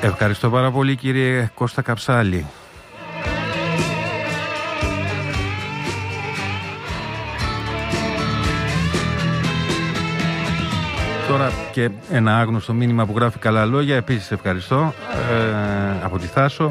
Ευχαριστώ πάρα πολύ, κύριε Κώστα Καψάλη. Τώρα και ένα άγνωστο μήνυμα που γράφει καλά λόγια. Επίσης ευχαριστώ από τη Θάσο.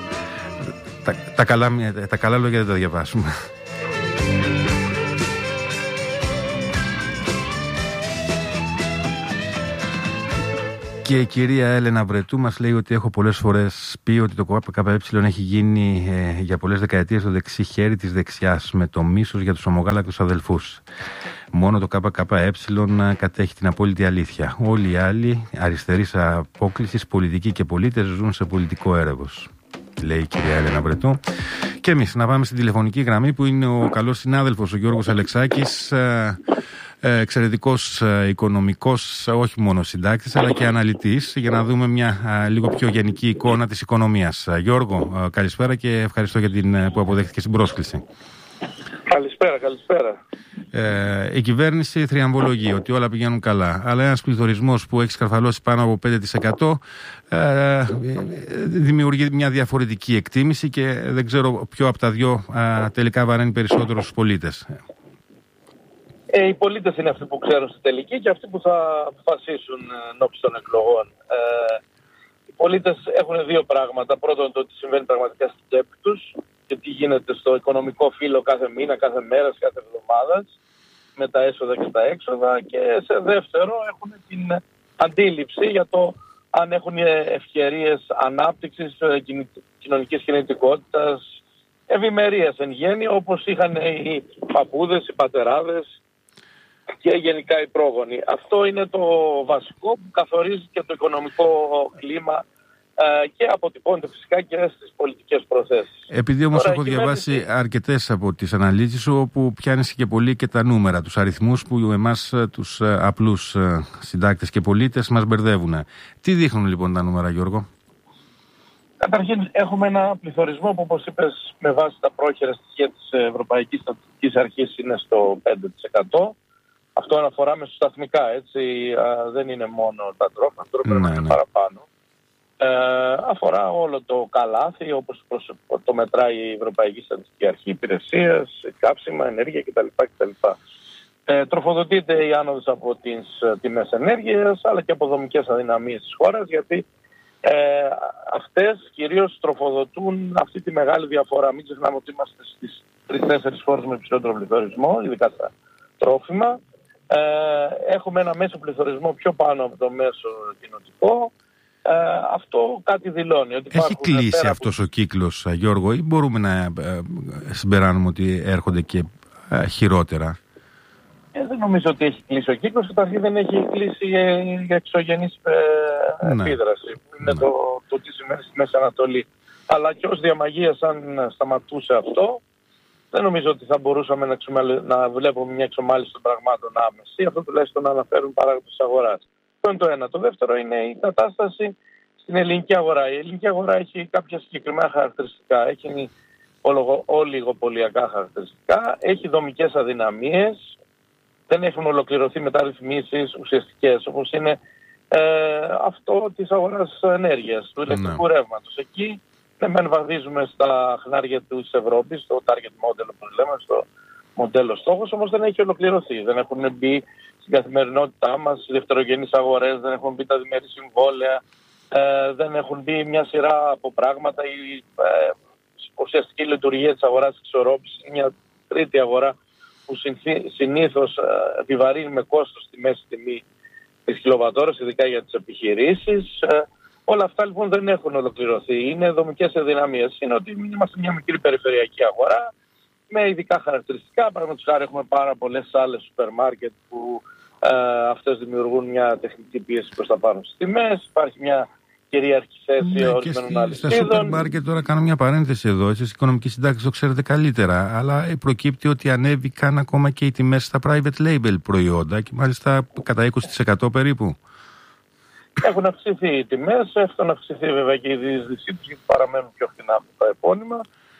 Τα καλά λόγια δεν τα διαβάσουμε. Και η κυρία Έλενα Βρετού μας λέει ότι έχω πολλές φορές πει ότι το ΚΚΕ έχει γίνει για πολλές δεκαετίες το δεξί χέρι της δεξιάς, με το μίσος για τους ομογάλακτους αδελφούς. Μόνο το ΚΚΕ κατέχει την απόλυτη αλήθεια. Όλοι οι άλλοι αριστερής απόκλησης, πολιτικοί και πολίτες, ζουν σε πολιτικό έρευος, λέει η κυρία Έλενα Βρετού. Και εμείς να πάμε στην τηλεφωνική γραμμή που είναι ο καλός συνάδελφος ο Γιώργος Αλεξάκης, εξαιρετικός οικονομικός, όχι μόνο συντάκτης αλλά και αναλυτής, για να δούμε μια λίγο πιο γενική εικόνα της οικονομίας. Γιώργο, καλησπέρα και ευχαριστώ που αποδέχτηκες την πρόσκληση. Καλησπέρα. Η κυβέρνηση θριαμβολογεί ότι όλα πηγαίνουν καλά, αλλά ένας πληθωρισμός που έχει σκαρφαλώσει πάνω από 5% δημιουργεί μια διαφορετική εκτίμηση και δεν ξέρω ποιο από τα δυο τελικά βαραίνει περισσότερο στους πολίτες. Οι πολίτες είναι αυτοί που ξέρουν στη τελική και αυτοί που θα αποφασίσουν ενώπιση των εκλογών. Οι πολίτες έχουν δύο πράγματα. Πρώτον, το τι συμβαίνει πραγματικά στην τσέπη τους και τι γίνεται στο οικονομικό φύλλο κάθε μήνα, κάθε μέρα, κάθε εβδομάδα, με τα έσοδα και τα έξοδα. Και σε δεύτερο, έχουν την αντίληψη για το αν έχουν ευκαιρίες ανάπτυξης, κοινωνικής κινητικότητας, ευημερίας εν γέννη, όπως είχαν οι παππούδες, οι πατεράδες και γενικά οι πρόγονοι. Αυτό είναι το βασικό που καθορίζει και το οικονομικό κλίμα και αποτυπώνεται φυσικά και στις πολιτικές προθέσεις. Επειδή όμως έχω διαβάσει αρκετές από τις αναλύσεις σου, όπου πιάνεις και πολύ και τα νούμερα, τους αριθμούς που εμάς τους απλούς συντάκτες και πολίτες μας μπερδεύουν. Τι δείχνουν λοιπόν τα νούμερα, Γιώργο? Καταρχήν έχουμε ένα πληθωρισμό που, όπως είπες, με βάση τα πρόχειρα στοιχεία της Ευρωπαϊκής Στατιστικής Αρχής είναι στο 5%. Αυτό αναφορά μεσοσταθμικά, έτσι, δεν είναι μόνο τα τρόφιμα, είναι παραπάνω. Αφορά όλο το καλάθι, όπως το μετράει η Ευρωπαϊκή Στατιστική Αρχή, υπηρεσίες, κάψιμα, ενέργεια κτλ. Τροφοδοτείται η άνοδος από τις τιμές ενέργειας, αλλά και από δομικές αδυναμίες της χώρας, γιατί αυτές κυρίως τροφοδοτούν αυτή τη μεγάλη διαφορά. Μην ξεχνάμε ότι είμαστε στις 3-4 χώρες με υψηλότερο πληθωρισμό, ειδικά στα τρόφιμα. Έχουμε ένα μέσο πληθωρισμό πιο πάνω από το μέσο κοινοτικό. Αυτό κάτι δηλώνει. Ότι έχει κλείσει αυτός ο κύκλος, Γιώργο, ή μπορούμε να συμπεράνουμε ότι έρχονται και χειρότερα? Δεν νομίζω ότι έχει κλείσει ο κύκλος. Καταρχήν δεν έχει κλείσει για εξωγενής επίδραση. Είναι το τι σημαίνει στη Μέση Ανατολή. Αλλά και ως διαμαγείας, αν σταματούσε αυτό, δεν νομίζω ότι θα μπορούσαμε να βλέπουμε μια εξομάλυση των πραγμάτων άμεση. Αυτό τουλάχιστον να αναφέρουν παράγοντες της αγοράς. Αυτό είναι το ένα. Το δεύτερο είναι η κατάσταση στην ελληνική αγορά. Η ελληνική αγορά έχει κάποια συγκεκριμένα χαρακτηριστικά. Έχει ολιγοπωλιακά χαρακτηριστικά. Έχει δομικές αδυναμίες. Δεν έχουν ολοκληρωθεί μεταρρυθμίσεις ουσιαστικές, όπως είναι αυτό της αγοράς ενέργειας, του ηλεκτρικού ρεύματος. Εκεί δεν βαδίζουμε στα χνάρια της Ευρώπης, στο target model που λέμε, στο μοντέλο στόχος, όμως δεν έχει ολοκληρωθεί. Δεν έχουν μπει στην καθημερινότητά μας οι δευτερογενείς αγορές, δεν έχουν μπει τα διμερή συμβόλαια, δεν έχουν μπει μια σειρά από πράγματα. Η ουσιαστική λειτουργία της αγοράς εξορρόπησης είναι μια τρίτη αγορά που συνήθως επιβαρύνει με κόστος τη μέση τιμή της κιλοβατόρας, ειδικά για τις επιχειρήσεις. Όλα αυτά λοιπόν δεν έχουν ολοκληρωθεί. Είναι δομικές αδυναμίες. Είναι ότι είμαστε μια μικρή περιφερειακή αγορά με ειδικά χαρακτηριστικά. Παραδείγματος χάρη έχουμε πάρα πολλές άλλες σούπερ μάρκετ που αυτές δημιουργούν μια τεχνητή πίεση προς τα πάνω στις τιμές. Υπάρχει μια κυρίαρχη θέση ορισμένων αλυσίδων. Στα σούπερ μάρκετ, τώρα κάνω μια παρένθεση εδώ, εσείς οικονομικοί συντάκτες το ξέρετε καλύτερα, αλλά προκύπτει ότι ανέβηκαν ακόμα και οι τιμές στα private label προϊόντα και μάλιστα κατά 20% περίπου. Έχουν αυξηθεί οι τιμές, έχουν αυξηθεί βέβαια και η διείσδυσή τους, γιατί παραμένουν πιο φθηνά από τα επώνυμα.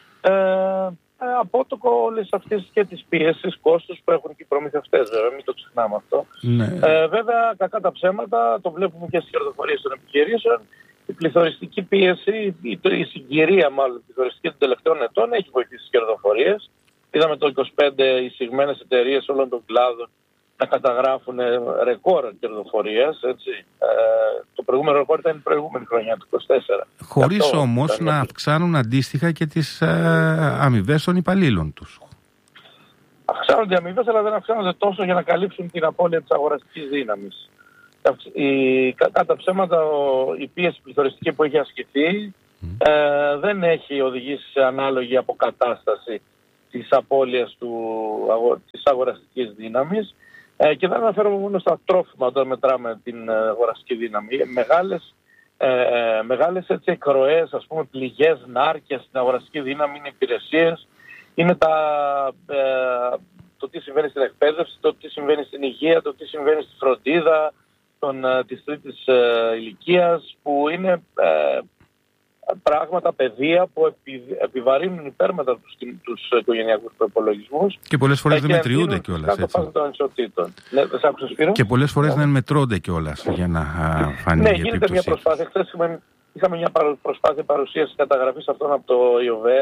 Απότοκο όλες αυτές και τις πίεσεις κόστους που έχουν και οι προμηθευτές, βέβαια, μην το ξεχνάμε αυτό. Ναι. Βέβαια, κακά τα ψέματα, το βλέπουμε και στις κερδοφορίες των επιχειρήσεων. Οι η πληθωριστική πίεση, η συγκυρία μάλλον πληθωριστική των τελευταίων ετών έχει βοηθήσει τις κερδοφορίες. Είδαμε το 25 εισηγμένες εταιρείες όλων των κλάδων να καταγράφουν ρεκόρ κερδοφορίας. Το προηγούμενο ρεκόρ ήταν η προηγούμενη χρονιά, το 24. Χωρίς όμως να αυξάνουν αντίστοιχα και τις αμοιβές των υπαλλήλων τους. Αυξάνονται οι αμοιβές, αλλά δεν αυξάνονται τόσο για να καλύψουν την απώλεια της αγοραστικής δύναμης. Κατά ψέματα, η πίεση πληθωριστική που έχει ασκηθεί δεν έχει οδηγήσει σε ανάλογη αποκατάσταση της απώλειας της αγοραστικής δύναμης. Και δεν αναφέρομαι μόνο στα τρόφιμα όταν μετράμε την αγοραστική δύναμη. Μεγάλες έτσι εκροές, ας πούμε πληγές, νάρκες στην αγοραστική δύναμη είναι υπηρεσίες. Είναι το τι συμβαίνει στην εκπαίδευση, το τι συμβαίνει στην υγεία, το τι συμβαίνει στη φροντίδα της τρίτης ηλικίας, που είναι πράγματα, παιδεία που επιβαρύνουν υπέρμετρα τους οικογενειακούς προϋπολογισμούς. Και πολλές φορές δεν μετριούνται κιόλας. Δεν άκουσα, Σπύρο. Και πολλές φορές δεν μετρώνται κιόλας για να φανεί η επίπτωση. Ναι, γίνεται μια προσπάθεια. Χθες είχαμε μια προσπάθεια παρουσίασης καταγραφής αυτών από το ΙΟΒΕ,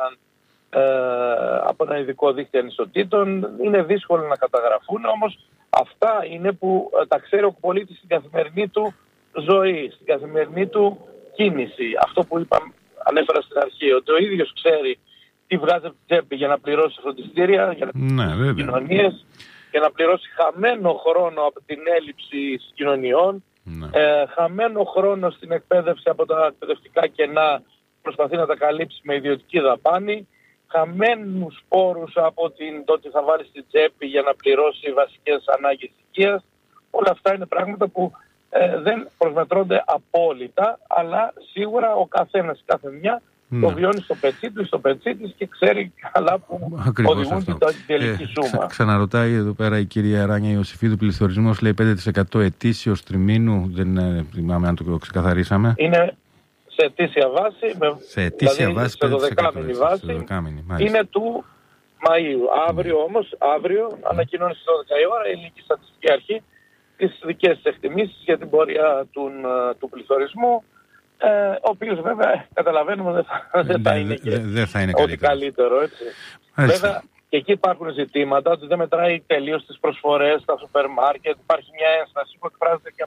από ένα ειδικό δίκτυο ανισοτήτων. Είναι δύσκολο να καταγραφούν, όμως αυτά είναι που τα ξέρει ο πολίτης στην καθημερινή του ζωή, στην καθημερινή του κίνηση. Αυτό που ανέφερα στην αρχή, ότι ο ίδιος ξέρει τι βγάζει από την τσέπη για να πληρώσει φροντιστήρια, για να πληρώσει κοινωνίες, για να πληρώσει χαμένο χρόνο από την έλλειψη συγκοινωνιών, χαμένο χρόνο στην εκπαίδευση από τα εκπαιδευτικά κενά, προσπαθεί να τα καλύψει με ιδιωτική δαπάνη, χαμένους πόρους από το ότι θα βάλει στην τσέπη για να πληρώσει βασικές ανάγκες υγείας. Όλα αυτά είναι πράγματα που δεν προσμετρώνται απόλυτα, αλλά σίγουρα ο καθένας, κάθε μια, το βιώνει στο πετσί του ή στο πετσί της και ξέρει καλά που οδηγούν την τελική σούμα. Ξαναρωτάει εδώ πέρα η κυρία Ράνια Ιωσήφιδου, πληθωρισμός λέει 5% ετήσιος τριμήνου, δεν θυμάμαι αν το ξεκαθαρίσαμε. Είναι σε ετήσια βάση, σε ετήσια βάση, σε 12μηνη βάση, είναι του Μαΐου. Αύριο ανακοινώνει στις 12 η ώρα η Ελληνική Στατιστική Αρχή τις δικές της εκτιμήσεις για την πορεία του πληθωρισμού, ο οποίος βέβαια καταλαβαίνουμε δεν θα είναι ό,τι καλύτερο. Έτσι. Βέβαια και εκεί υπάρχουν ζητήματα ότι δεν μετράει τελείως τις προσφορές στα σούπερ μάρκετ. Υπάρχει μια ένσταση που εκφράζεται και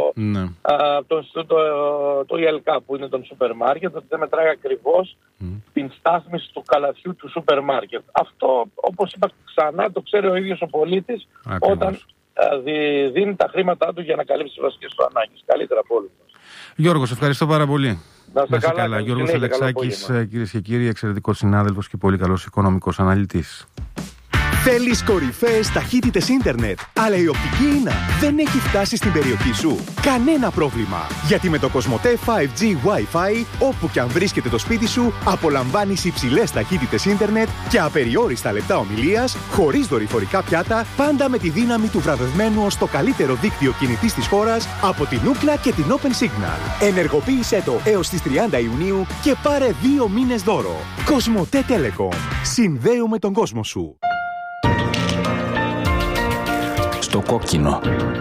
από το ΙΕΛΚΑ που είναι το σούπερ μάρκετ, ότι δεν μετράει ακριβώς την στάθμιση του καλαθιού του σούπερ μάρκετ. Αυτό, όπως είπα ξανά, το ξέρει ο ίδιος ο πολίτης όταν δίνει τα χρήματά του για να καλύψει τις βασικές του ανάγκες. Καλύτερα από όλους μας. Γιώργο, σε ευχαριστώ πάρα πολύ. Να είστε καλά. Γιώργος Αλεξάκης, κυρίες και κύριοι, εξαιρετικός συνάδελφος και πολύ καλός οικονομικός αναλυτής. Θέλεις κορυφαίες ταχύτητες ίντερνετ, αλλά η οπτική ίνα δεν έχει φτάσει στην περιοχή σου? Κανένα πρόβλημα, γιατί με το Cosmote 5G Wi-Fi, όπου και αν βρίσκεται το σπίτι σου, απολαμβάνεις υψηλές ταχύτητες ίντερνετ και απεριόριστα λεπτά ομιλίας, χωρίς δορυφορικά πιάτα, πάντα με τη δύναμη του βραβευμένου ως το καλύτερο δίκτυο κινητής της χώρας από την Ookla και την Open Signal. Ενεργοποίησέ το έως τις 30 Ιουνίου και πάρε 2 μήνες δώρο. Cosmote Telecom. Συνδέουμε τον κόσμο σου. Στο κόκκινο.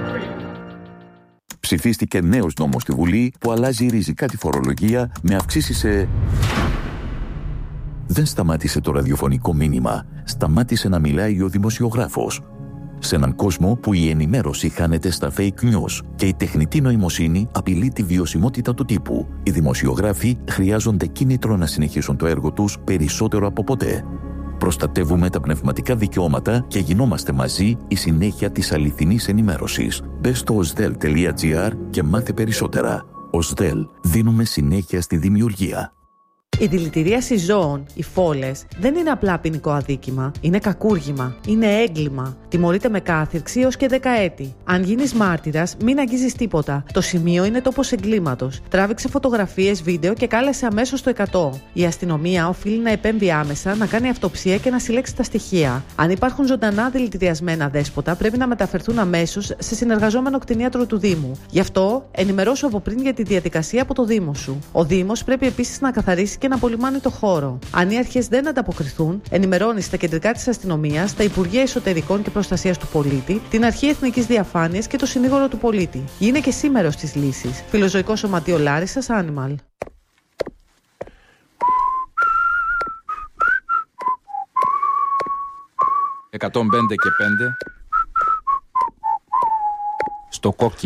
Ψηφίστηκε νέος νόμος στη Βουλή που αλλάζει ριζικά τη φορολογία με αυξήσεις σε... Δεν σταμάτησε το ραδιοφωνικό μήνυμα. Σταμάτησε να μιλάει ο δημοσιογράφος. Σε έναν κόσμο που η ενημέρωση χάνεται στα fake news και η τεχνητή νοημοσύνη απειλεί τη βιωσιμότητα του τύπου, οι δημοσιογράφοι χρειάζονται κίνητρο να συνεχίσουν το έργο τους περισσότερο από ποτέ. Προστατεύουμε τα πνευματικά δικαιώματα και γινόμαστε μαζί η συνέχεια της αληθινής ενημέρωσης. Μπες στο osdel.gr και μάθε περισσότερα. Osdel. Δίνουμε συνέχεια στη δημιουργία. Η δηλητηρίαση ζώων, οι φόλες, δεν είναι απλά ποινικό αδίκημα. Είναι κακούργημα. Είναι έγκλημα. Τιμωρείται με κάθυρξη έως και 10 έτη. Αν γίνεις μάρτυρας, μην αγγίζεις τίποτα. Το σημείο είναι τόπος εγκλήματος. Τράβηξε φωτογραφίες, βίντεο και κάλεσε αμέσως το 100. Η αστυνομία οφείλει να επέμβει άμεσα, να κάνει αυτοψία και να συλλέξει τα στοιχεία. Αν υπάρχουν ζωντανά δηλητηριασμένα δέσποτα, πρέπει να μεταφερθούν αμέσως σε συνεργαζόμενο κτηνίατρο του Δήμου. Γι' αυτό, ενημερώσου από πριν για τη διαδικασία από το Δήμο σου. Ο Δήμος πρέπει επίσης να καθαρίσει και να απολυμάνει το χώρο. Αν οι αρχές δεν ανταποκριθούν, ενημερώνει στα κεντρικά της αστυνομίας, τα Υπουργεία Εσωτερικών και Προστασίας του Πολίτη, την Αρχή Εθνικής Διαφάνειας και το Συνήγορο του Πολίτη. Είναι και σήμερος της λύσης. Φιλοζωικό Σωματείο Λάρισσας, Animal. 105 και 5 στο κόκκι.